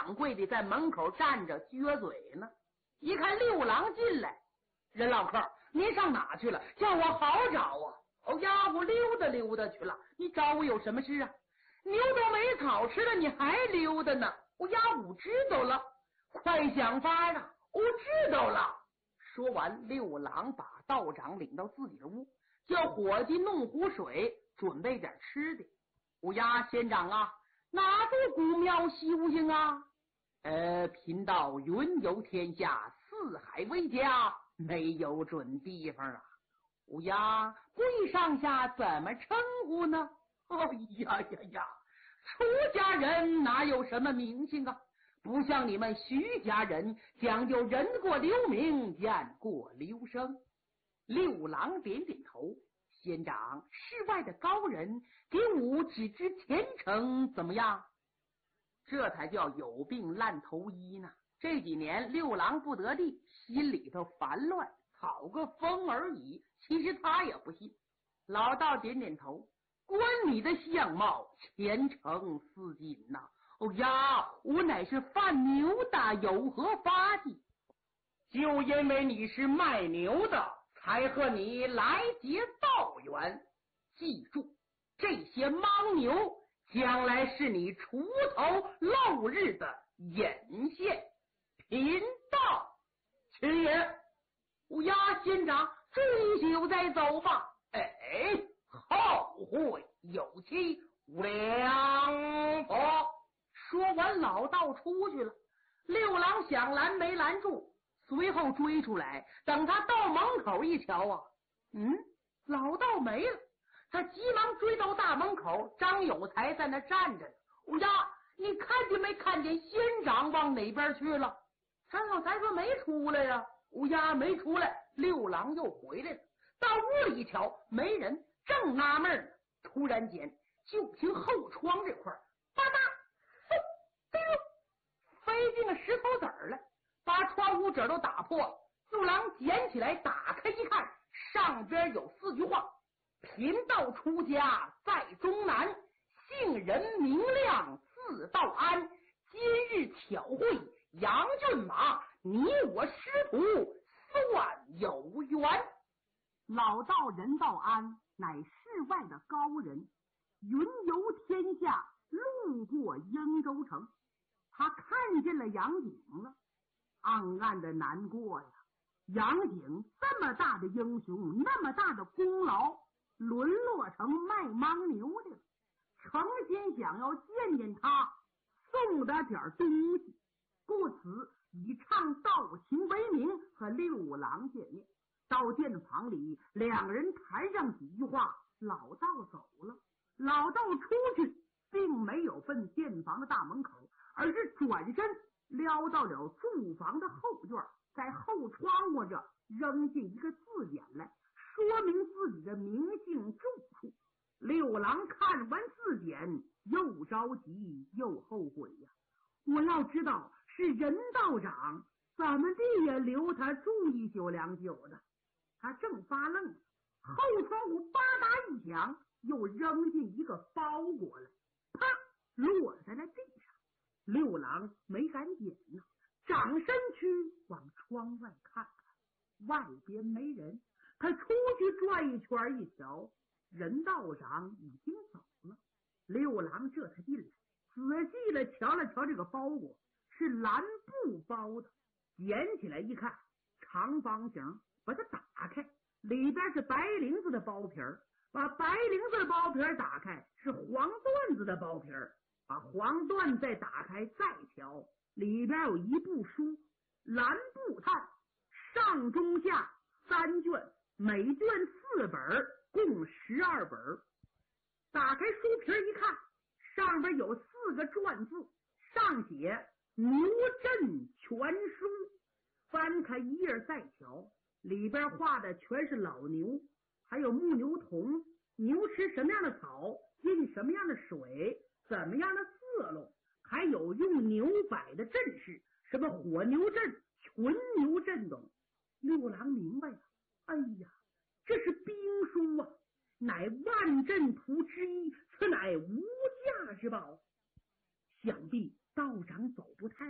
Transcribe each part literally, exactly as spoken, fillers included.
掌柜的在门口站着撅嘴呢。一看六郎进来，任老客，您上哪去了？叫我好找啊！哦呀，我溜达溜达去了。你找我有什么事啊？牛都没草吃了，你还溜达呢？哦呀，我知道了，快想法啊！我知道了。说完，六郎把道长领到自己的屋，叫伙计弄壶水，准备点吃的。乌鸦仙长啊，哪座古庙修行啊？呃，贫道云游天下，四海为家，没有准地方啊。乌鸦贵上下怎么称呼呢？哎呀呀呀，出家人哪有什么名姓啊？不像你们徐家人讲究人过留名，雁过留声。六郎点点头，仙长，世外的高人给吾指指前程怎么样？这才叫有病烂头医呢。这几年六郎不得力，心里头烦乱，讨个风而已。其实他也不信。老道点点头，观你的相貌，前程似锦呐、啊。哦呀，我乃是贩牛的，有何发迹？就因为你是卖牛的，才和你来结道缘。记住，这些牦牛将来是你出头露日的引线。贫道秦爷，乌鸦仙长，终究再走吧。哎，后会有期，良否？说完，老道出去了。六郎想拦没拦住，随后追出来。等他到门口一瞧啊，嗯，老道没了。他急忙追到大门口，张有才在那站着呢。乌鸦，你看见没看见仙长往哪边去了？张有才说没出来呀。乌鸦没出来。六郎又回来了，到屋里一瞧，没人，正纳闷呢。突然间，就听后窗这块吧嗒，哎呦，飞进了石头子儿来，把窗户纸都打破了。六郎捡起来打开一看，上边有四句话：贫道出家在中南，姓人明亮字道安，今日巧会杨骏马，你我师徒算有缘。老道人道安乃世外的高人，云游天下，路过英州城，他看见了杨景了，暗暗的难过呀。杨景这么大的英雄，那么大的功劳，沦落成卖牦牛的了。诚心想要见见他，送他点东西，故此以唱道情为名和六郎见面。到店房里，两人谈上几句话，老道走了。老道出去，并没有奔店房的大门口，而是转身撩到了住房的后院，在后窗户这扔进一个字眼来，说明自己的名姓住处。六郎看完字典，又着急又后悔呀、啊！我要知道是任道长，怎么地也留他住一宿两宿的。他正发愣，后窗户吧嗒一响，又扔进一个包裹来，啪，落在了地上。六郎没敢捡呢，长身躯往窗外看看，外边没人。他出去转一圈一瞧，任道长已经走了。六郎这才进来，仔细的瞧了瞧这个包裹，是蓝布包的。捡起来一看，长方形，把它打开，里边是白绫子的包皮儿。把白绫子的包皮儿打开，是黄缎子的包皮儿。把黄缎再打开，再瞧，里边有一部书，蓝布套，上中下三卷，每卷四本，共十二本。打开书皮一看，上边有四个篆字，上写牛阵全书。翻开一页再瞧，里边画的全是老牛，还有牧牛童，牛吃什么样的草，进什么样的水，怎么样的色路，还有用牛摆的阵势，什么火牛阵、群牛阵等。六郎明白了，哎呀，这是兵书啊，乃万阵图之一，此乃无价之宝。想必道长走不太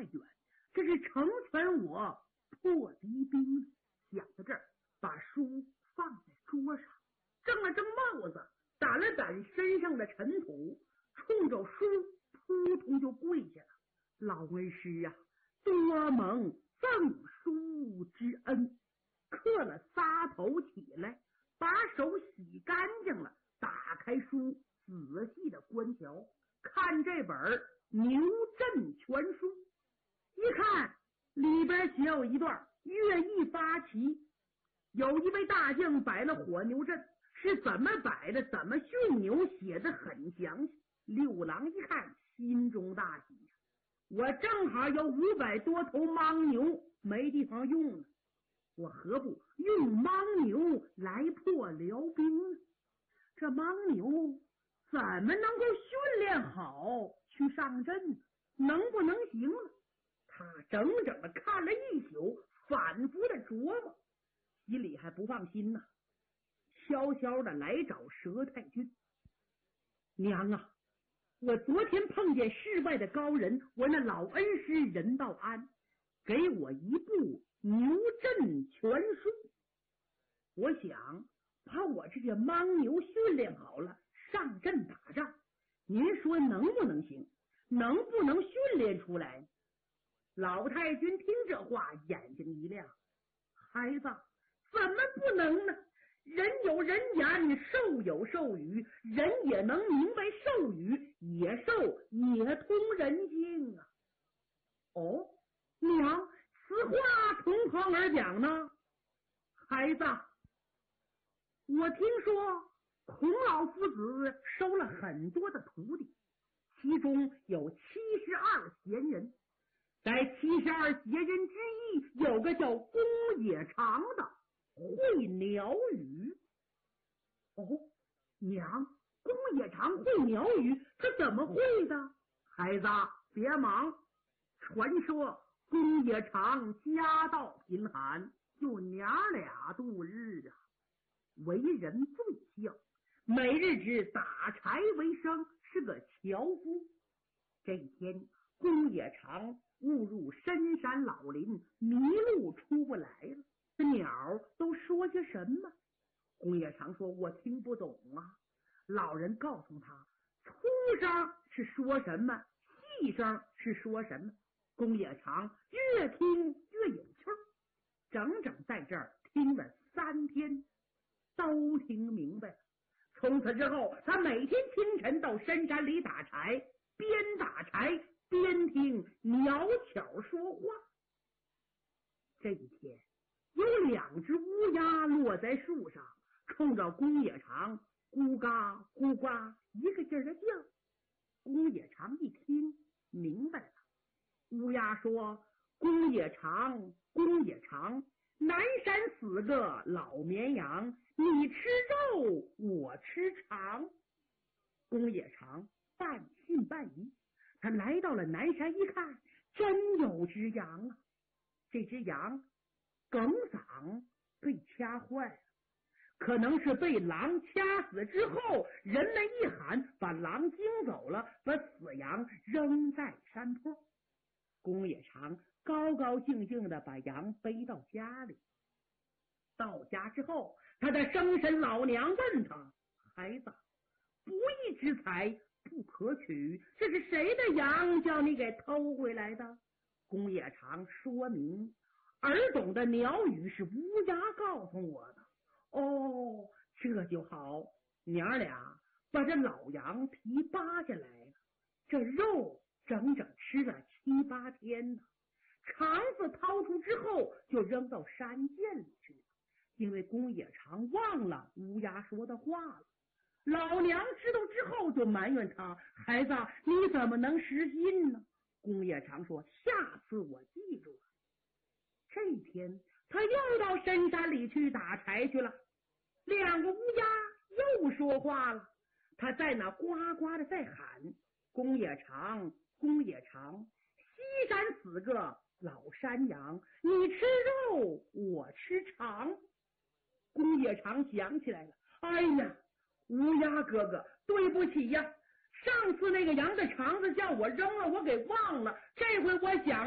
兵。想到这儿，把书放在桌上，正了正帽子，掸了掸身上的尘土，冲着书扑通就跪下了。老恩师啊，多蒙赠书之恩。磕了仨头起来，把手洗干净了，打开书，仔细的观瞧，看这本《牛阵全书》，一看里边写有一段乐毅发旗，有一位大将摆了火牛阵，是怎么摆的，怎么驯牛，写的很详细。六郎一看，心中大喜，我正好有五百多头牦牛没地方用呢，我何不用牦牛来破辽兵呢？这牦牛怎么能够训练好去上阵呢？能不能行呢？他整整的看了一宿，反复的琢磨，心里还不放心呢，悄悄的来找佘太君。娘啊，我昨天碰见世外的高人，我那老恩师任道安给我一部牛阵全书，我想把我这些牦牛训练好了，上阵打仗，您说能不能行？能不能训练出来？老太君听这话，眼睛一亮，孩子，怎么不能呢？人有人言，兽有兽语，人也能明白兽语，野兽也通人性啊。哦，娘，此话从何而讲呢？孩子，我听说孔老夫子收了很多的徒弟，其中有七十二贤人，在七十二贤人之一，有个叫公冶长的会鸟语。哦，娘，公冶长会鸟语，他怎么会的？孩子别忙，传说公冶长家道贫寒，就娘俩度日啊，为人最孝，每日只打柴为生，是个樵夫。这一天，公冶长误入深山老林，迷路出不来了。这鸟都说些什么？公冶长说：“我听不懂啊。”老人告诉他，粗声是说什么，细声是说什么。公冶长越听越有趣儿，整整在这儿听了三天，都听明白了。从此之后，他每天清晨到深山里打柴，边打柴边听鸟巧说话。这一天，有两只乌鸦落在树上，冲着公冶长咕嘎咕嘎一个劲儿的叫。公冶长一听明白了，乌鸦说：“公冶长，公冶长，南山死个老绵羊，你吃肉，我吃肠。”公冶长半信半疑，他来到了南山一看，真有只羊啊！这只羊梗嗓被掐坏了，可能是被狼掐死之后，人们一喊，把狼惊走了，把死羊扔在山坡。公冶长高高兴兴的把羊背到家里。到家之后，他的生身老娘问他：“孩子，不义之财不可取，这是谁的羊叫你给偷回来的？”公冶长说明，耳懂的鸟语是乌鸦告诉我的。哦，这就好，娘俩把这老羊皮扒下来了，这肉整整吃了七八天呢。肠子掏出之后，就扔到山涧里去了，因为公冶长忘了乌鸦说的话了。老娘知道之后，就埋怨他：“孩子，你怎么能失信呢？”公冶长说：“下次我记住了。”这一天，他又到深山里去打柴去了。两个乌鸦又说话了，他在那呱呱的在喊：“公冶长，公冶长，西山死个老山羊，你吃肉，我吃肠。”公冶长想起来了，哎呀，乌鸦哥哥，对不起呀，上次那个羊的肠子叫我扔了，我给忘了，这回我想